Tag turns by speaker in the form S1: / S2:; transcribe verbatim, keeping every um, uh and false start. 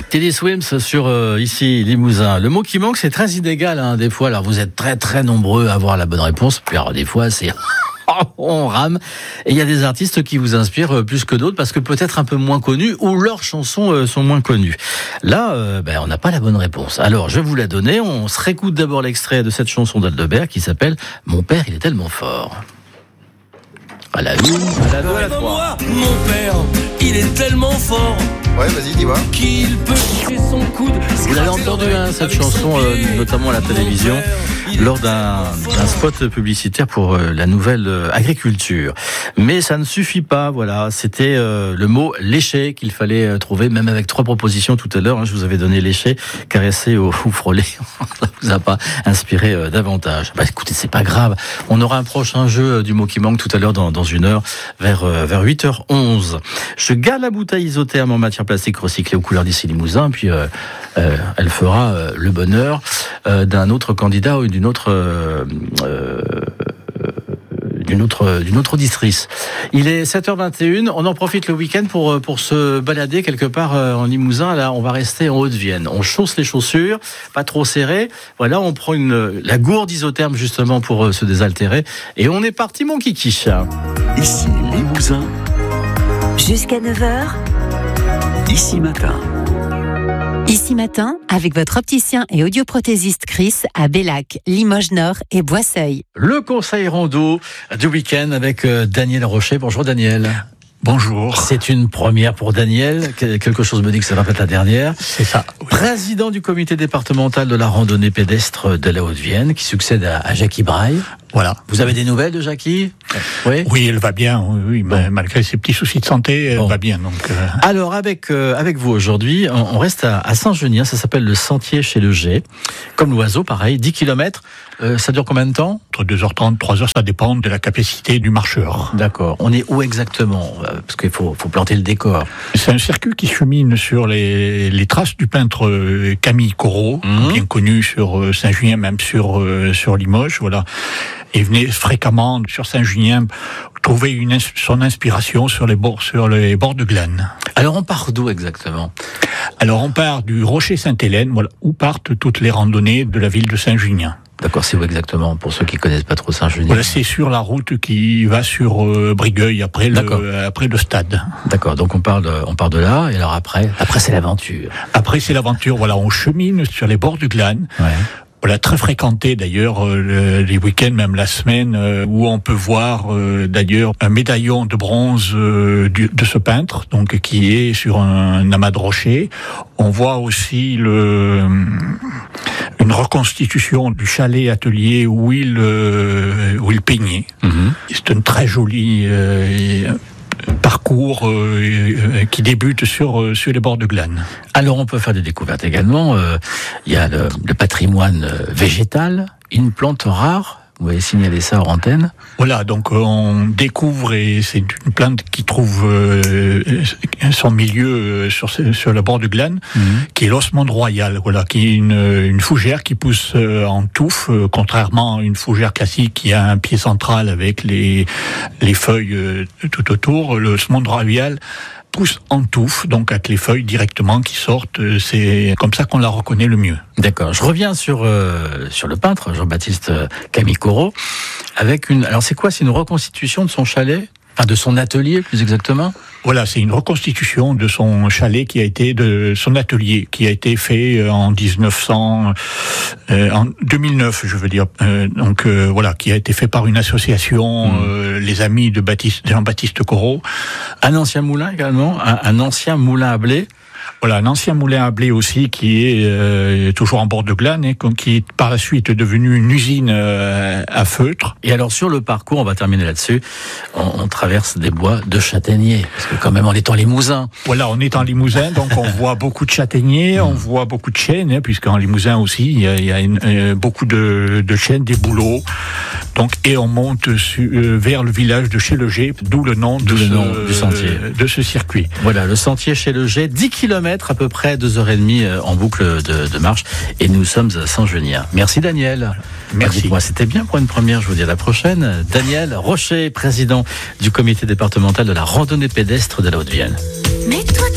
S1: Teddy Swims sur euh, ici Limousin. Le mot qui manque, c'est très inégal hein, des fois. Alors vous êtes très très nombreux à avoir la bonne réponse. Puis alors des fois c'est on rame. Et il y a des artistes qui vous inspirent plus que d'autres parce que peut-être un peu moins connus ou leurs chansons euh, sont moins connues. Là, euh, ben, on n'a pas la bonne réponse. Alors je vais vous la donner. On se réécoute d'abord l'extrait de cette chanson d'Aldebert qui s'appelle « Mon père, il est tellement fort ». À la une, à la deux, à la trois.
S2: Mon père, il est tellement fort.
S3: Ouais, vas-y, dis-moi.
S2: Qu'il peut toucher son coude.
S1: Vous l'avez entendu, hein, cette chanson, euh, notamment à la télévision, lors d'un, d'un spot publicitaire pour euh, la nouvelle euh, agriculture. Mais ça ne suffit pas, voilà. C'était euh, le mot lécher qu'il fallait euh, trouver, même avec trois propositions tout à l'heure. Hein, je vous avais donné lécher, caresser ou, ou frôler. Ça vous a pas inspiré euh, davantage. Bah, écoutez, c'est pas grave. On aura un prochain jeu euh, du mot qui manque tout à l'heure dans, dans une heure, vers, euh, vers huit heures onze. Je garde la bouteille isotherme en matière plastique recyclée aux couleurs d'ici Limousin, puis euh, euh, elle fera euh, le bonheur euh, d'un autre candidat ou d'une autre euh, euh, d'une autre d'une autre auditrice. Il est sept heures vingt et une, on en profite le week-end pour pour se balader quelque part en Limousin. Là, on va rester en Haute-Vienne. On chausse les chaussures, pas trop serrées. Voilà, on prend une la gourde isotherme justement pour se désaltérer et on est parti mon kiki.
S4: Ici Limousin.
S5: Jusqu'à neuf heures.
S4: Ici Matin.
S5: Ici Matin, avec votre opticien et audioprothésiste Chris à Bellac, Limoges Nord et Boisseuil.
S1: Le conseil rando du week-end avec Daniel Rocher. Bonjour Daniel.
S6: Bonjour.
S1: C'est une première pour Daniel. Quelque chose me dit que ça va être la dernière.
S6: C'est ça. Oui.
S1: Président du comité départemental de la randonnée pédestre de la Haute-Vienne, qui succède à, à Jackie Braille.
S6: Voilà.
S1: Vous avez des nouvelles de Jackie ? Oui.
S6: Oui, elle va bien. Oui, bon. Malgré ses petits soucis de santé, elle bon. va bien. Donc. Euh...
S1: Alors avec euh, avec vous aujourd'hui, on, on reste à, à Saint-Genien. Ça s'appelle le Sentier chez le G. Comme l'oiseau, pareil, dix kilomètres. Euh, ça dure combien de temps ?
S6: Entre deux heures trente, trois heures, ça dépend de la capacité du marcheur.
S1: D'accord. On est où exactement ? Parce qu'il faut, faut planter le décor.
S6: C'est un circuit qui chemine sur les, les traces du peintre Camille Corot, mmh. bien connu sur Saint-Junien, même sur, sur Limoges. Voilà. Il venait fréquemment sur Saint-Junien trouver une, son inspiration sur les bords, sur les bords de Glane.
S1: Alors on part d'où exactement ?
S6: Alors on part du Rocher Sainte-Hélène, voilà, où partent toutes les randonnées de la ville de Saint-Junien.
S1: D'accord, c'est où exactement, pour ceux qui connaissent pas trop Saint-Junien ?
S6: Voilà, c'est sur la route qui va sur euh, Brigueuil, après le, après le stade.
S1: D'accord, donc on part de, on part de là, et alors après, après c'est l'aventure.
S6: Après c'est l'aventure, voilà, on chemine sur les bords du Glane. Ouais. Voilà, très fréquenté d'ailleurs euh, les week-ends, même la semaine, euh, où on peut voir euh, d'ailleurs un médaillon de bronze euh, du, de ce peintre, donc qui est sur un, un amas de rochers. On voit aussi le, une reconstitution du chalet atelier où il euh, où il peignait. Mm-hmm. C'est une très jolie euh, parcours euh, qui débute sur euh, sur les bords de Glane.
S1: Alors on peut faire des découvertes également. Euh, il y a le, le patrimoine végétal, une plante rare. Vous avez signalé ça hors antenne.
S6: Voilà, donc on découvre, et c'est une plante qui trouve euh, son milieu sur, sur le bord du Glane, mmh. qui est l'osmande royale, voilà, qui est une, une fougère qui pousse en touffe, contrairement à une fougère classique qui a un pied central avec les, les feuilles tout autour. L'osmande royale pousse en touffe, donc avec les feuilles directement qui sortent. C'est comme ça qu'on la reconnaît le mieux.
S1: D'accord. Je reviens sur euh, sur le peintre Jean-Baptiste Camille Corot avec une. Alors c'est quoi ? C'est une reconstitution de son chalet, enfin de son atelier plus exactement.
S6: Voilà, c'est une reconstitution de son chalet qui a été de son atelier qui a été fait en dix-neuf cents, euh, en deux mille neuf, je veux dire. Euh, donc euh, voilà, qui a été fait par une association, mmh. euh, les amis de Baptiste, Jean-Baptiste Corot.
S1: Un ancien moulin également, un, un ancien moulin à blé.
S6: Voilà, un ancien moulin à blé aussi qui est euh, toujours en bord de Glane, et qui est par la suite devenu une usine euh, à feutre.
S1: Et alors sur le parcours, on va terminer là-dessus, on, on traverse des bois de châtaigniers, parce que quand même on est en Limousin.
S6: Voilà, on est en Limousin, donc on voit beaucoup de châtaigniers, on voit beaucoup de chênes, hein, puisqu'en Limousin aussi il y a, il y a une, euh, beaucoup de, de chênes, des bouleaux. Donc, et on monte su, euh, vers le village de Chez le G, d'où le nom, de
S1: le
S6: ce,
S1: nom du sentier,
S6: euh, de ce circuit.
S1: Voilà, le sentier Chez le G, dix kilomètres à peu près, deux heures trente en boucle de, de marche, et nous sommes à Saint-Genien. Merci Daniel.
S6: Merci.
S1: Dites-moi, c'était bien pour une première, je vous dis à la prochaine. Daniel Rocher, président du comité départemental de la randonnée pédestre de la Haute-Vienne.
S5: Mets-toi